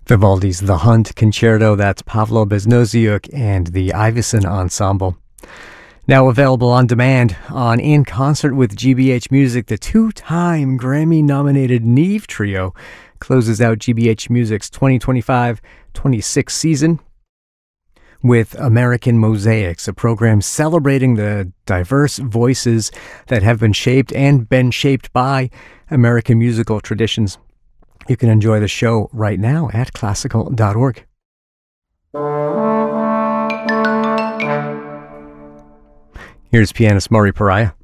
Vivaldi's The Hunt Concerto, that's Pavlo Beznoziuk and the Iveson Ensemble. Now available on demand on In Concert with GBH Music, the two-time Grammy-nominated Neve Trio closes out GBH Music's 2025-26 season with American Mosaics, a program celebrating the diverse voices that have been shaped by American musical traditions. You can enjoy the show right now at classical.org. Here's pianist Murray Pariah.